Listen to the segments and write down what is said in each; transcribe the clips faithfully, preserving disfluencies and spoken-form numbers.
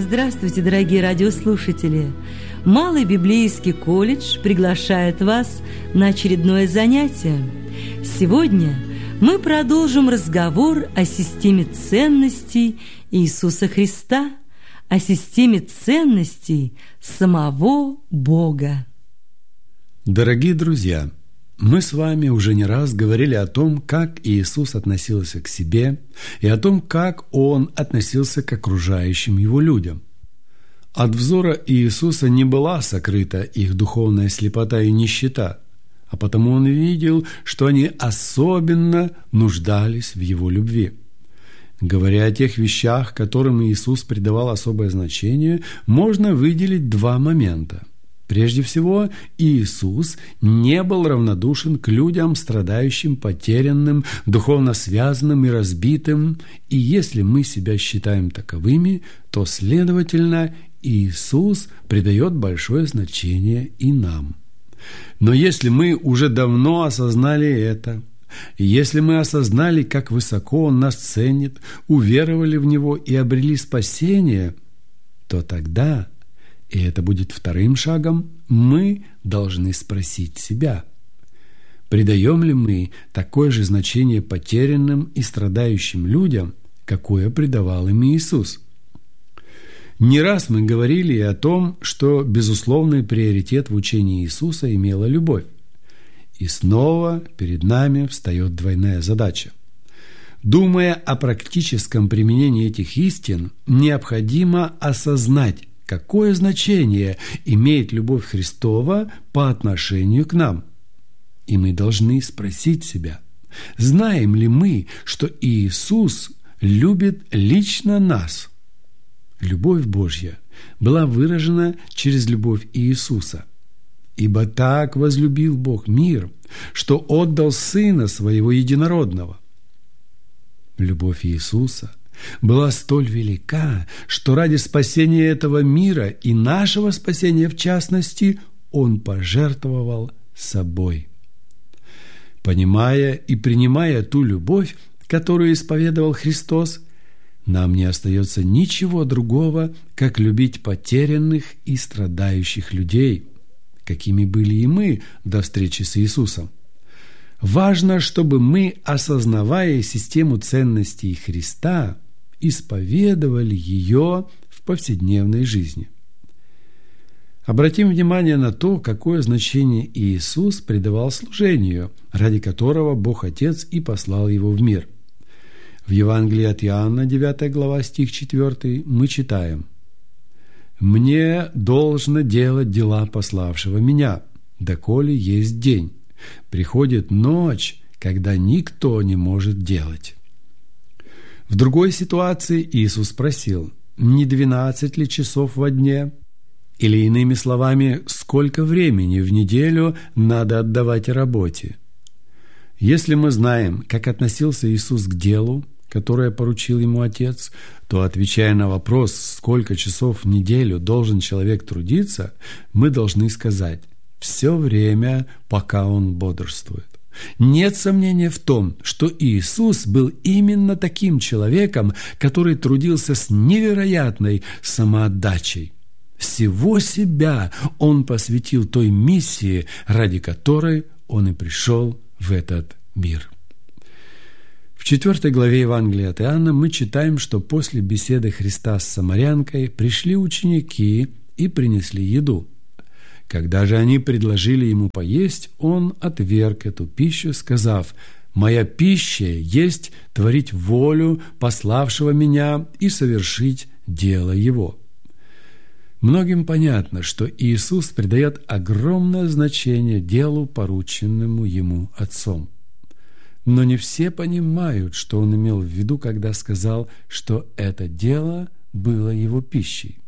Здравствуйте, дорогие радиослушатели! Малый библейский колледж приглашает вас на очередное занятие. Сегодня мы продолжим разговор о системе ценностей Иисуса Христа, о системе ценностей самого Бога. Дорогие друзья, мы с вами уже не раз говорили о том, как Иисус относился к себе и о том, как Он относился к окружающим Его людям. От взора Иисуса не была сокрыта их духовная слепота и нищета, а потому Он видел, что они особенно нуждались в Его любви. Говоря о тех вещах, которым Иисус придавал особое значение, можно выделить два момента. Прежде всего, Иисус не был равнодушен к людям, страдающим, потерянным, духовно связанным и разбитым, и если мы себя считаем таковыми, то, следовательно, Иисус придает большое значение и нам. Но если мы уже давно осознали это, если мы осознали, как высоко Он нас ценит, уверовали в Него и обрели спасение, то тогда, и это будет вторым шагом, мы должны спросить себя, придаем ли мы такое же значение потерянным и страдающим людям, какое придавал им Иисус. Не раз мы говорили о том, что безусловный приоритет в учении Иисуса имела любовь. И снова перед нами встает двойная задача. Думая о практическом применении этих истин, необходимо осознать, какое значение имеет любовь Христова по отношению к нам. И мы должны спросить себя, знаем ли мы, что Иисус любит лично нас? Любовь Божья была выражена через любовь Иисуса. «Ибо так возлюбил Бог мир, что отдал Сына Своего Единородного». Любовь Иисуса была столь велика, что ради спасения этого мира и нашего спасения в частности, Он пожертвовал собой. Понимая и принимая ту любовь, которую исповедовал Христос, нам не остается ничего другого, как любить потерянных и страдающих людей, какими были и мы до встречи с Иисусом. Важно, чтобы мы, осознавая систему ценностей Христа, исповедовали ее в повседневной жизни. Обратим внимание на то, какое значение Иисус придавал служению, ради которого Бог Отец и послал Его в мир. В Евангелии от Иоанна, девятая глава, стих четвёртый, мы читаем: «Мне должно делать дела пославшего меня, доколе есть день. Приходит ночь, когда никто не может делать». В другой ситуации Иисус спросил: «Не двенадцать ли часов во дне?» Или, иными словами, сколько времени в неделю надо отдавать работе? Если мы знаем, как относился Иисус к делу, которое поручил Ему Отец, то, отвечая на вопрос, сколько часов в неделю должен человек трудиться, мы должны сказать: все время, пока он бодрствует. Нет сомнения в том, что Иисус был именно таким человеком, который трудился с невероятной самоотдачей. Всего себя Он посвятил той миссии, ради которой Он и пришел в этот мир. В четвёртой главе Евангелия от Иоанна мы читаем, что после беседы Христа с самарянкой пришли ученики и принесли еду. Когда же они предложили Ему поесть, Он отверг эту пищу, сказав: «Моя пища есть творить волю пославшего Меня и совершить дело Его». Многим понятно, что Иисус придает огромное значение делу, порученному Ему Отцом. Но не все понимают, что Он имел в виду, когда сказал, что это дело было Его пищей.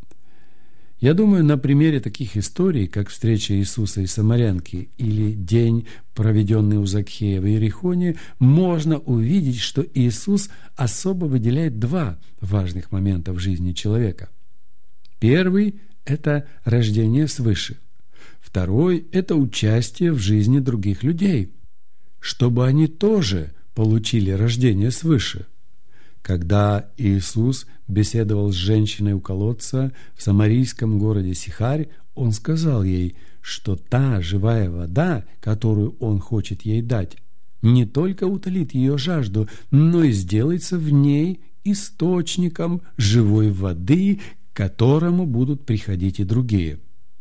Я думаю, на примере таких историй, как встреча Иисуса и самарянки или день, проведенный у Закхея в Иерихоне, можно увидеть, что Иисус особо выделяет два важных момента в жизни человека. Первый – это рождение свыше. Второй – это участие в жизни других людей, чтобы они тоже получили рождение свыше. Когда Иисус беседовал с женщиной у колодца в самарийском городе Сихарь, Он сказал ей, что та живая вода, которую Он хочет ей дать, не только утолит ее жажду, но и сделается в ней источником живой воды, к которому будут приходить и другие.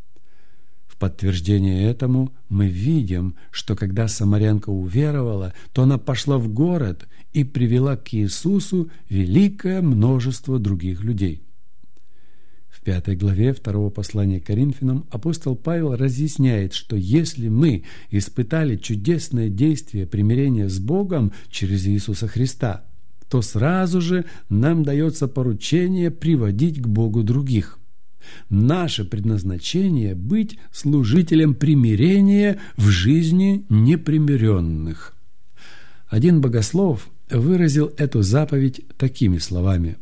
В подтверждение этому мы видим, что когда самарянка уверовала, то она пошла в город и привела к Иисусу великое множество других людей. В пятой главе второго послания к Коринфянам апостол Павел разъясняет, что если мы испытали чудесное действие примирения с Богом через Иисуса Христа, то сразу же нам дается поручение приводить к Богу других. Наше предназначение – быть служителем примирения в жизни непримиренных. Один богослов выразил эту заповедь такими словами: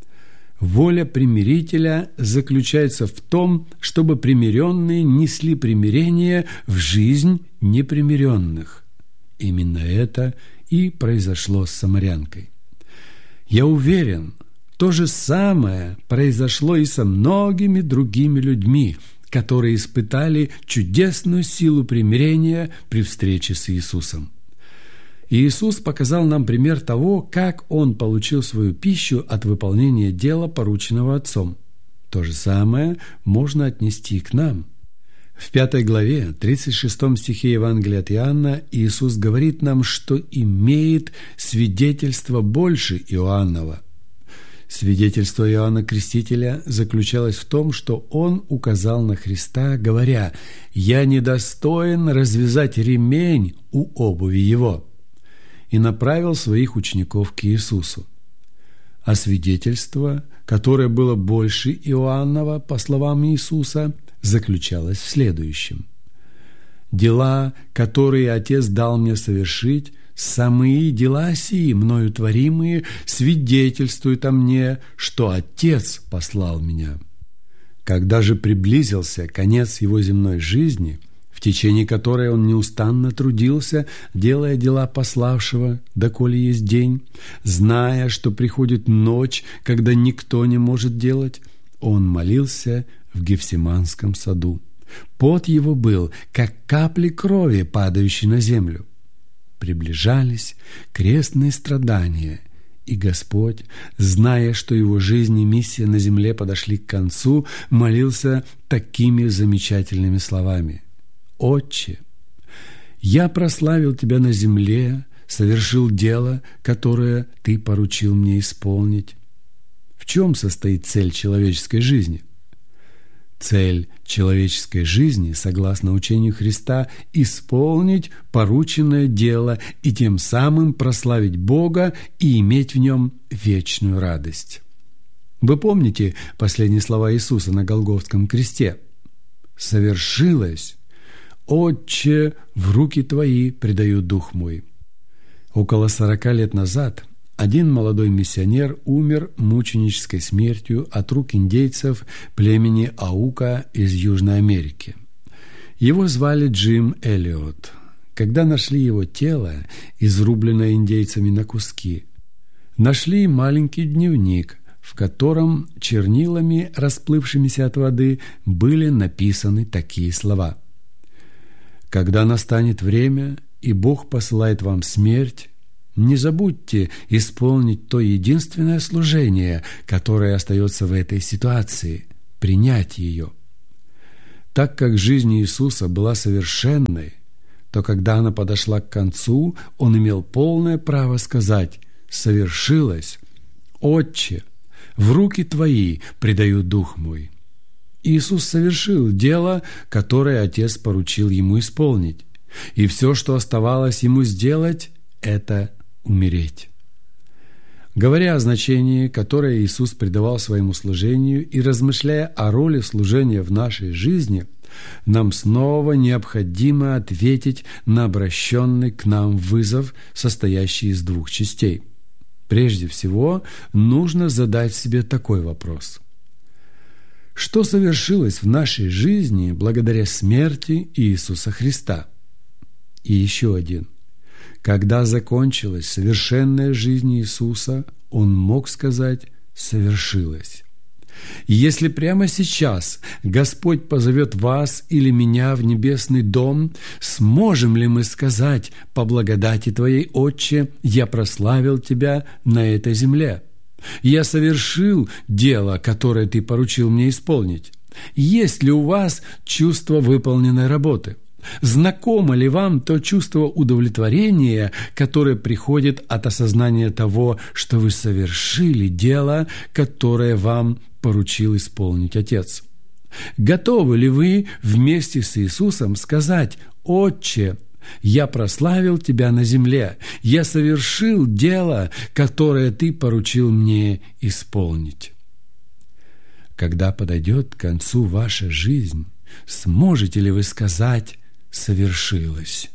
«Воля примирителя заключается в том, чтобы примиренные несли примирение в жизнь непримиренных». Именно это и произошло с самарянкой. Я уверен, то же самое произошло и со многими другими людьми, которые испытали чудесную силу примирения при встрече с Иисусом. Иисус показал нам пример того, как Он получил свою пищу от выполнения дела, порученного Отцом. То же самое можно отнести к нам. В пятой главе, тридцать шестом стихе Евангелия от Иоанна, Иисус говорит нам, что имеет свидетельство больше Иоаннова. Свидетельство Иоанна Крестителя заключалось в том, что он указал на Христа, говоря: «Я недостоин развязать ремень у обуви его», и направил своих учеников к Иисусу. А свидетельство, которое было больше Иоаннова, по словам Иисуса, заключалось в следующем: «Дела, которые Отец дал мне совершить, самые дела сии, мною творимые, свидетельствуют о мне, что Отец послал меня». Когда же приблизился конец его земной жизни, в течение которой он неустанно трудился, делая дела пославшего, доколе есть день, зная, что приходит ночь, когда никто не может делать, он молился в Гефсиманском саду. Пот его был, как капли крови, падающие на землю. Приближались крестные страдания, и Господь, зная, что его жизнь и миссия на земле подошли к концу, молился такими замечательными словами: «Отче, я прославил Тебя на земле, совершил дело, которое Ты поручил мне исполнить». В чем состоит цель человеческой жизни? Цель человеческой жизни, согласно учению Христа, исполнить порученное дело и тем самым прославить Бога и иметь в нем вечную радость. Вы помните последние слова Иисуса на Голгофском кресте? «Совершилось! Отче, в руки Твои предаю дух мой». Около сорока лет назад один молодой миссионер умер мученической смертью от рук индейцев племени Аука из Южной Америки. Его звали Джим Эллиот. Когда нашли его тело, изрубленное индейцами на куски, нашли маленький дневник, в котором чернилами, расплывшимися от воды, были написаны такие слова: «Когда настанет время, и Бог посылает вам смерть, не забудьте исполнить то единственное служение, которое остается в этой ситуации – принять ее». Так как жизнь Иисуса была совершенной, то когда она подошла к концу, Он имел полное право сказать: «Совершилось! Отче, в руки Твои предаю дух мой». Иисус совершил дело, которое Отец поручил Ему исполнить, и все, что оставалось Ему сделать, это умереть. Говоря о значении, которое Иисус придавал своему служению, и размышляя о роли служения в нашей жизни, нам снова необходимо ответить на обращенный к нам вызов, состоящий из двух частей. Прежде всего, нужно задать себе такой вопрос: что совершилось в нашей жизни благодаря смерти Иисуса Христа? И еще один: когда закончилась совершенная жизнь Иисуса, он мог сказать «совершилось». Если прямо сейчас Господь позовет вас или меня в небесный дом, сможем ли мы сказать: «По благодати Твоей, Отче, я прославил Тебя на этой земле. Я совершил дело, которое Ты поручил мне исполнить»? Есть ли у вас чувство выполненной работы? Знакомо ли вам то чувство удовлетворения, которое приходит от осознания того, что вы совершили дело, которое вам поручил исполнить Отец? Готовы ли вы вместе с Иисусом сказать: «Отче, я прославил Тебя на земле, я совершил дело, которое Ты поручил мне исполнить»? Когда подойдет к концу ваша жизнь, сможете ли вы сказать: «совершилось»?